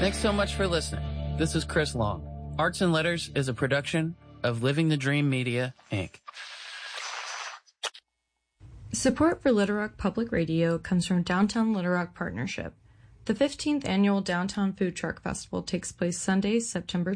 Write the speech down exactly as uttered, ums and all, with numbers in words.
Thanks so much for listening. This is Chris Long. Arts and Letters is a production of Living the Dream Media, Incorporated. Support for Little Rock Public Radio comes from Downtown Little Rock Partnership. The fifteenth Annual Downtown Food Truck Festival takes place Sunday, September